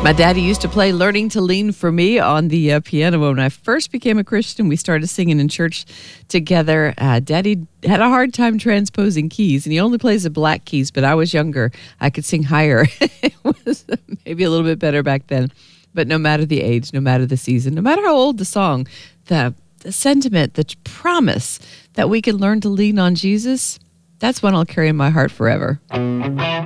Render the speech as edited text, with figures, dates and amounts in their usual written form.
My daddy used to play Learning to Lean for Me on the piano. When I first became a Christian, we started singing in church together. Daddy had a hard time transposing keys, and he only plays the black keys, but I was younger. I could sing higher. It was maybe a little bit better back then. But no matter the age, no matter the season, no matter how old the song, the sentiment, the promise that we can learn to lean on Jesus, that's one I'll carry in my heart forever.